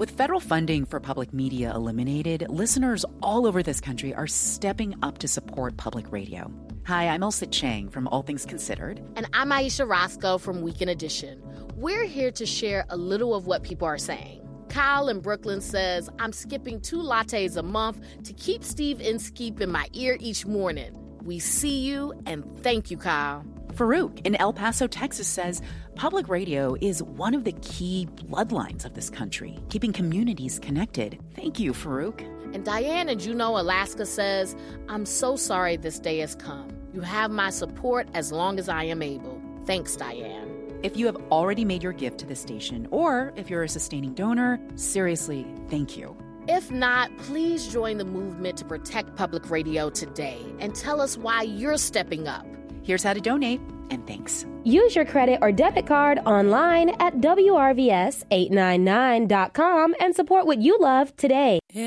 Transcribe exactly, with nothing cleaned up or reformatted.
With federal funding for public media eliminated, listeners all over this country are stepping up to support public radio. Hi, I'm Elsa Chang from All Things Considered. And I'm Aisha Roscoe from Weekend Edition. We're here to share a little of what people are saying. Kyle in Brooklyn says, I'm skipping two lattes a month to keep Steve Inskeep in my ear each morning. We see you, and thank you, Kyle. Farouk in El Paso, Texas says, public radio is one of the key bloodlines of this country, keeping communities connected. Thank you, Farouk. And Diane in Juneau, Alaska says, I'm so sorry this day has come. You have my support as long as I am able. Thanks, Diane. If you have already made your gift to the station, or if you're a sustaining donor, seriously, thank you. If not, please join the movement to protect public radio today and tell us why you're stepping up. Here's how to donate, and thanks. Use your credit or debit card online at W R V S eight nine nine dot com and support what you love today.